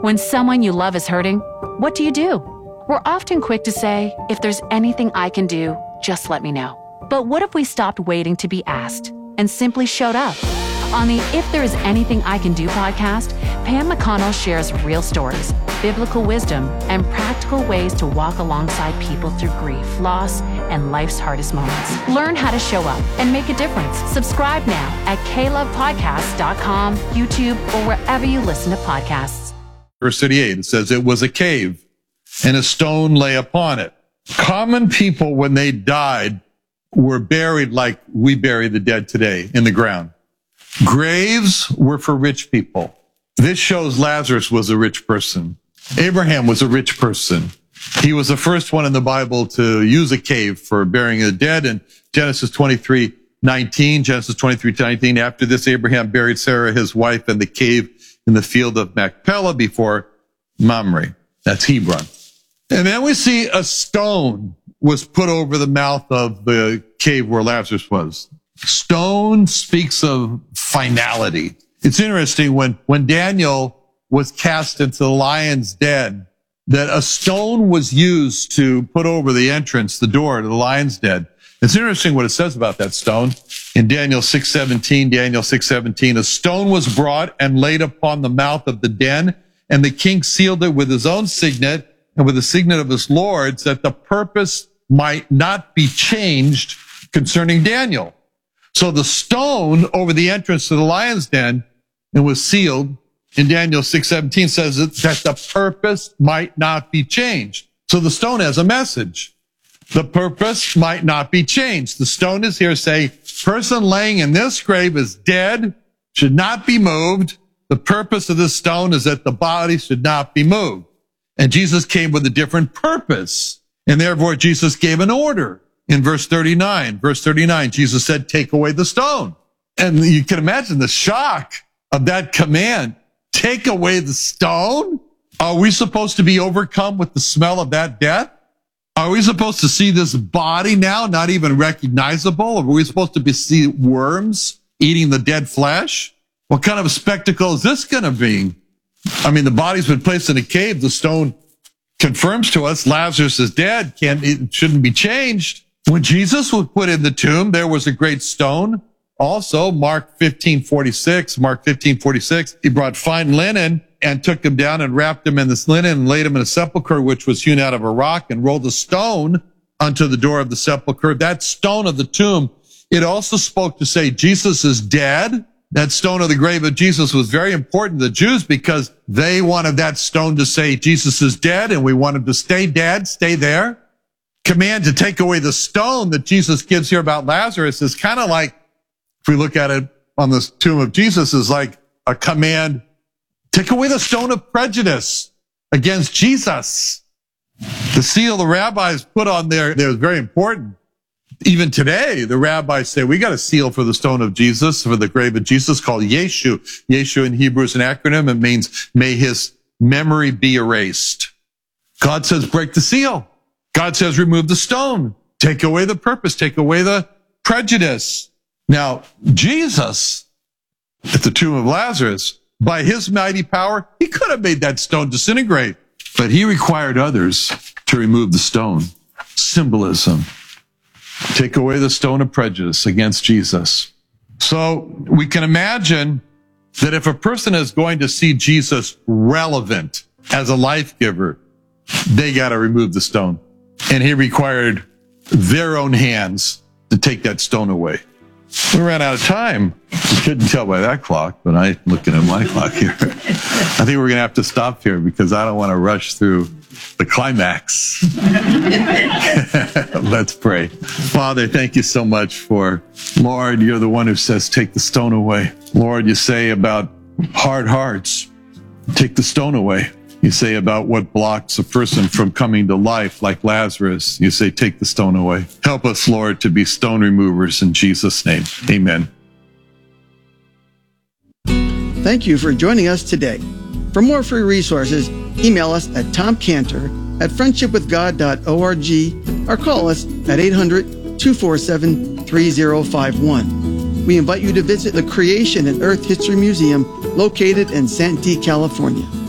When someone you love is hurting, what do? We're often quick to say, if there's anything I can do, just let me know. But what if we stopped waiting to be asked and simply showed up? On the If There Is Anything I Can Do podcast, Pam McConnell shares real stories, biblical wisdom, and practical ways to walk alongside people through grief, loss, and life's hardest moments. Learn how to show up and make a difference. Subscribe now at klovepodcasts.com, YouTube, or wherever you listen to podcasts. Verse 38, it says, it was a cave, and a stone lay upon it. Common people, when they died, were buried like we bury the dead today, in the ground. Graves were for rich people. This shows Lazarus was a rich person. Abraham was a rich person. He was the first one in the Bible to use a cave for burying the dead. In Genesis 23:19, after this, Abraham buried Sarah, his wife, in the cave in the field of Machpelah before Mamre. That's Hebron. And then we see a stone was put over the mouth of the cave where Lazarus was. Stone speaks of finality. It's interesting when Daniel was cast into the lion's den, that a stone was used to put over the entrance, the door to the lion's den. It's interesting what it says about that stone. In Daniel 6:17, a stone was brought and laid upon the mouth of the den, and the king sealed it with his own signet and with the signet of his lords, that the purpose might not be changed concerning Daniel. So the stone over the entrance to the lion's den, and was sealed, in Daniel 6:17 says that the purpose might not be changed. So the stone has a message. The purpose might not be changed. The stone is here saying, person laying in this grave is dead, should not be moved. The purpose of this stone is that the body should not be moved. And Jesus came with a different purpose. And therefore Jesus gave an order. In verse 39, Jesus said, take away the stone. And you can imagine the shock of that command. Take away the stone? Are we supposed to be overcome with the smell of that death? Are we supposed to see this body now not even recognizable? Are we supposed to see worms eating the dead flesh? What kind of a spectacle is this going to be? I mean, the body's been placed in a cave. The stone confirms to us Lazarus is dead. It shouldn't be changed. When Jesus was put in the tomb, there was a great stone. Also, Mark 15:46, he brought fine linen and took him down and wrapped him in this linen and laid him in a sepulcher which was hewn out of a rock, and rolled a stone unto the door of the sepulcher. That stone of the tomb, it also spoke to say Jesus is dead. That stone of the grave of Jesus was very important to the Jews because they wanted that stone to say Jesus is dead, and we want him to stay dead, stay there. Command to take away the stone that Jesus gives here about Lazarus is kind of like, if we look at it on the tomb of Jesus, is like a command, take away the stone of prejudice against Jesus. The seal the rabbis put on there is very important. Even today, the rabbis say, we got a seal for the stone of Jesus, for the grave of Jesus, called Yeshu. Yeshu in Hebrew is an acronym. It means, may his memory be erased. God says, break the seal. God says, remove the stone. Take away the purpose. Take away the prejudice. Now, Jesus, at the tomb of Lazarus, by his mighty power, he could have made that stone disintegrate, but he required others to remove the stone. Symbolism. Take away the stone of prejudice against Jesus. So we can imagine that if a person is going to see Jesus relevant as a life giver, they got to remove the stone. And he required their own hands to take that stone away. We ran out of time. You couldn't tell by that clock, but I'm looking at my clock here. I think we're going to have to stop here because I don't want to rush through the climax. Let's pray. Father, thank you so much for, Lord, you're the one who says, take the stone away. Lord, you say about hard hearts, take the stone away. You say about what blocks a person from coming to life, like Lazarus. You say, take the stone away. Help us, Lord, to be stone removers in Jesus' name. Amen. Thank you for joining us today. For more free resources, email us at tomcantor@friendshipwithgod.org or call us at 800-247-3051. We invite you to visit the Creation and Earth History Museum located in Santee, California.